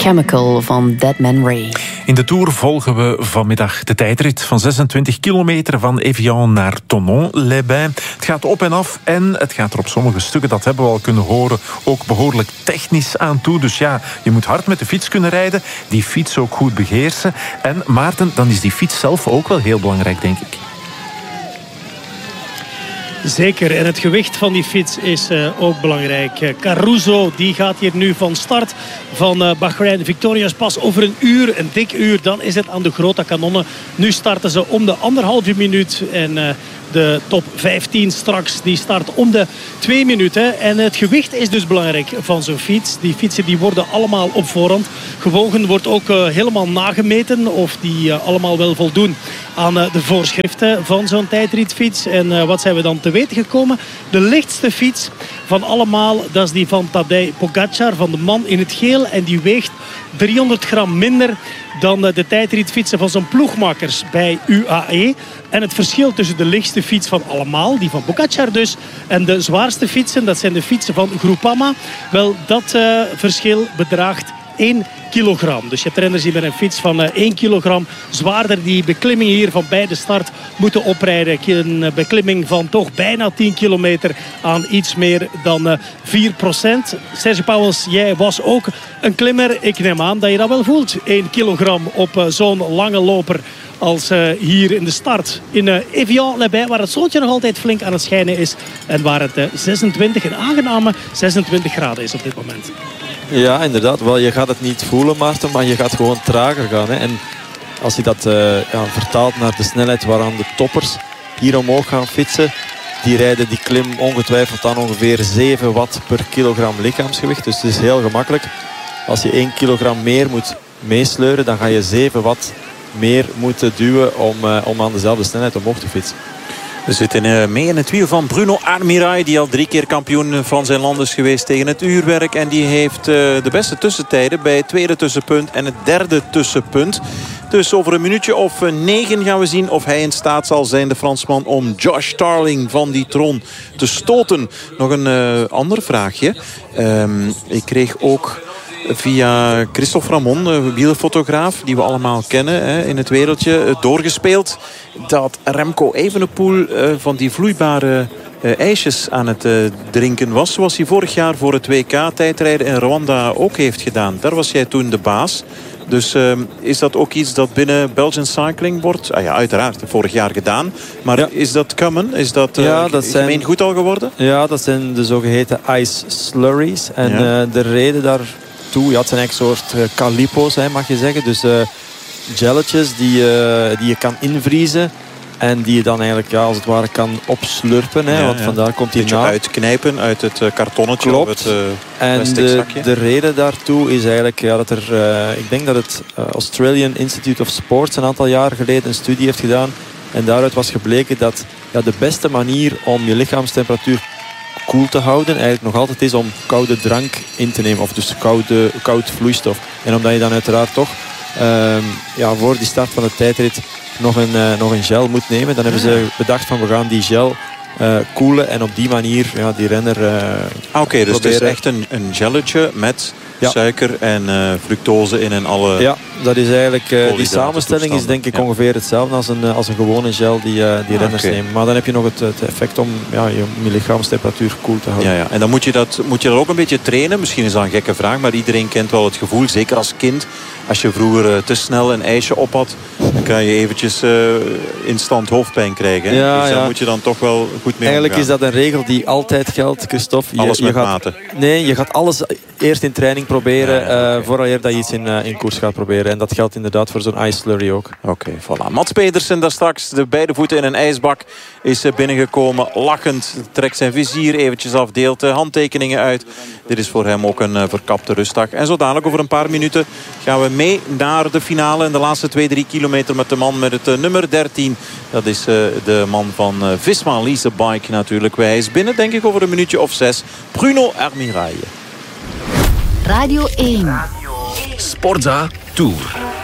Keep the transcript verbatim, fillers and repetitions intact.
Chemical van Dead Man Ray. In de Tour volgen we vanmiddag de tijdrit van zesentwintig kilometer van Evian naar Thonon-les-Bains. Het gaat op en af en het gaat er op sommige stukken, dat hebben we al kunnen horen, ook behoorlijk technisch aan toe. Dus ja, je moet hard met de fiets kunnen rijden, die fiets ook goed beheersen. En Maarten, dan is die fiets zelf ook wel heel belangrijk, denk ik. Zeker, en het gewicht van die fiets is uh, ook belangrijk. Uh, Caruso die gaat hier nu van start van uh, Bahrein Victoria's pas over een uur, een dik uur. Dan is het aan de grote kanonnen. Nu starten ze om de anderhalve minuut en uh, de top vijftien straks die start om de twee minuten. En het gewicht is dus belangrijk van zo'n fiets. Die fietsen die worden allemaal op voorhand gewogen. Wordt ook uh, helemaal nagemeten of die uh, allemaal wel voldoen aan uh, de voorschriften van zo'n tijdritfiets. En uh, wat zijn we dan te weten gekomen? De lichtste fiets van allemaal, dat is die van Tadej Pogačar, van de man in het geel. En die weegt driehonderd gram minder dan de tijdritfietsen van zijn ploegmakers bij U A E. En het verschil tussen de lichtste fiets van allemaal, die van Pogačar dus, en de zwaarste fietsen, dat zijn de fietsen van Groupama. Wel, dat uh, verschil bedraagt één kilogram. Dus je hebt renners die met een fiets van uh, één kilogram zwaarder die beklimming hier van bij de start moeten oprijden. Een beklimming van toch bijna tien kilometer aan iets meer dan uh, vier procent. Sergio Pauwels, jij was ook een klimmer. Ik neem aan dat je dat wel voelt. één kilogram op uh, zo'n lange loper als uh, hier in de start in uh, Evian-les-Bains, waar het zonnetje nog altijd flink aan het schijnen is en waar het uh, zesentwintig, een aangename zesentwintig graden is op dit moment. Ja, inderdaad. Wel, je gaat het niet voelen, Maarten, maar je gaat gewoon trager gaan. Hè. En als je dat uh, ja, vertaalt naar de snelheid waaraan de toppers hier omhoog gaan fietsen, die rijden die klim ongetwijfeld aan ongeveer zeven watt per kilogram lichaamsgewicht. Dus het is heel gemakkelijk. Als je één kilogram meer moet meesleuren, dan ga je zeven watt meer moeten duwen om, uh, om aan dezelfde snelheid omhoog te fietsen. We zitten uh, mee in het wiel van Bruno Armirail, die al drie keer kampioen van zijn land is geweest tegen het uurwerk. En die heeft uh, de beste tussentijden bij het tweede tussenpunt en het derde tussenpunt. Dus over een minuutje of uh, negen gaan we zien of hij in staat zal zijn, de Fransman, om Josh Starling van die troon te stoten. Nog een uh, ander vraagje. Um, ik kreeg ook via Christophe Ramon, wielerfotograaf, die we allemaal kennen hè, in het wereldje, doorgespeeld dat Remco Evenepoel uh, van die vloeibare uh, ijsjes aan het uh, drinken was, zoals hij vorig jaar voor het W K-tijdrijden in Rwanda ook heeft gedaan. Daar was jij toen de baas. Dus uh, is dat ook iets dat binnen Belgian Cycling wordt? Ah ja, uiteraard, vorig jaar gedaan. Maar ja. Is dat common? Is dat, uh, ja, dat gemeen goed al geworden? Ja, dat zijn de zogeheten ice slurries. En ja. uh, de reden daar... Toe. Ja, het zijn eigenlijk een soort uh, calipo's, hè, mag je zeggen. Dus uh, gelletjes die, uh, die je kan invriezen. En die je dan eigenlijk ja, als het ware kan opslurpen. Hè, ja, want ja. vandaar komt die naam. Uitknijpen uit het uh, kartonnetje. Klopt. Of het uh, en de, de reden daartoe is eigenlijk ja, dat er... Uh, ik denk dat het uh, Australian Institute of Sports een aantal jaar geleden een studie heeft gedaan. En daaruit was gebleken dat ja, de beste manier om je lichaamstemperatuur koel te houden eigenlijk nog altijd is om koude drank in te nemen. Of dus koude, koud vloeistof. En omdat je dan uiteraard toch um, ja, voor die start van de tijdrit nog een, uh, nog een gel moet nemen. Dan hebben ze bedacht van we gaan die gel uh, koelen. En op die manier ja, die renner uh, ah, Oké, okay, dus het is echt een, een gelletje met ja. suiker en uh, fructose in en alle... Ja, dat is eigenlijk... Uh, die samenstelling is denk ik ja. ongeveer hetzelfde als een, als een gewone gel die, uh, die ah, renners okay. nemen. Maar dan heb je nog het, het effect om ja, je, je lichaamstemperatuur koel te houden. Ja, ja. En dan moet je, dat, moet je dat ook een beetje trainen. Misschien is dat een gekke vraag, maar iedereen kent wel het gevoel. Zeker als kind. Als je vroeger uh, te snel een ijsje op had, dan kan je eventjes uh, instant hoofdpijn krijgen. Ja, dus daar ja. moet je dan toch wel goed mee Eigenlijk omgaan. is dat een regel die altijd geldt, Christophe. Je, alles met je gaat, mate. Nee, je gaat alles eerst in training proberen, ja, ja, okay. uh, voordat je iets in, uh, in koers gaat proberen. En dat geldt inderdaad voor zo'n ice slurry ook. Oké, okay, voilà. Mats Pedersen daar straks, de beide voeten in een ijsbak, is binnengekomen, lachend. Trekt zijn vizier eventjes af, deelt de handtekeningen uit. Dit is voor hem ook een uh, verkapte rustdag. En zo dadelijk over een paar minuten gaan we mee naar de finale. En de laatste twee, drie kilometer met de man met het uh, nummer dertien. Dat is uh, de man van uh, Visma Lease Bike natuurlijk. Hij is binnen, denk ik, over een minuutje of zes. Bruno Armirail. Radio één. Sportza Tour.